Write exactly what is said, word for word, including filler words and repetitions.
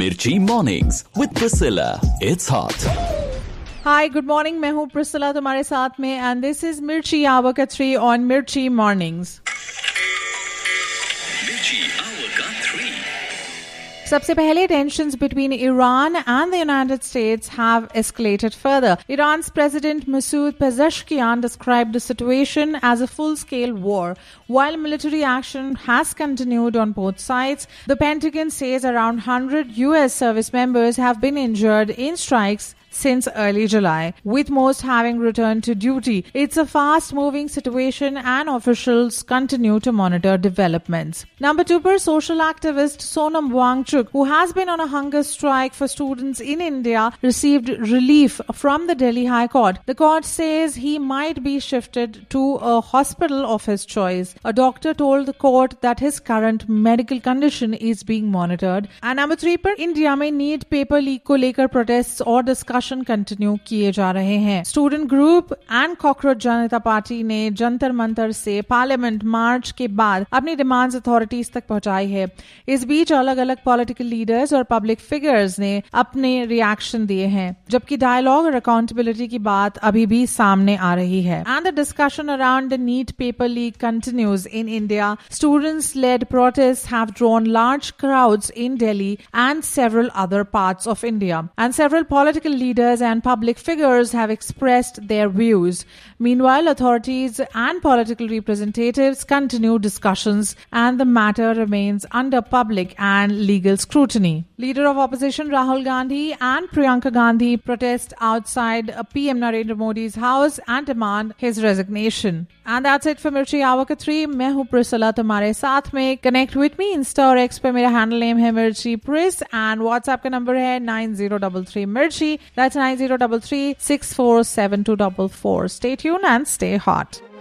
Mirchi Mornings with Priscilla. It's hot. Hi good morning, मैं हूँ Priscilla तुम्हारे साथ में एंड दिस इज मिर्ची आवर का थ्री ऑन मिर्ची मॉर्निंग्स। सबसे पहले tensions between Iran and the United States have escalated further. Iran's President Masoud Pezeshkian described the situation as a full-scale war. While military action has continued on both sides, the Pentagon says around one hundred U S service members have been injured in strikes since early July, with most having returned to duty. It's a fast-moving situation and officials continue to monitor developments. Number two, per social activist Sonam Wangchuk, who has been on a hunger strike for students in India, received relief from the Delhi High Court. The court says he might be shifted to a hospital of his choice. A doctor told the court that his current medical condition is being monitored. And number three, per India में NEET paper leak को लेकर protests और discussion continue किए जा रहे हैं। Student group and cockroach Janata party ने जंतर मंतर से पार्लियामेंट मार्च के बाद अपनी डिमांड्स अथॉरिटीज तक पहुंचाई है। इस बीच अलग अलग पॉलिटिकल लीडर्स और पब्लिक फिगर्स ने अपने रिएक्शन दिए हैं, जबकि डायलॉग और अकाउंटेबिलिटी की बात अभी भी सामने आ रही है। And the discussion around the NEET paper leak continues in India. Students lead protest have drawn large crowds in Delhi and several other parts of India and several political leaders Leaders and public figures have expressed their views. Meanwhile, authorities and political representatives continue discussions and the matter remains under public and legal scrutiny. Leader of opposition Rahul Gandhi and Priyanka Gandhi protest outside P M Narendra Modi's house and demand his resignation. And that's it for Mirchi Hour ka three. मैं हूँ Priscilla तुम्हारे साथ में. Connect with me Insta और X पे मेरा handle name है Mirchi Pris and WhatsApp का number है nine zero three three Mirchi. That's nine zero three three six four seven two four four. Stay tuned and stay hot.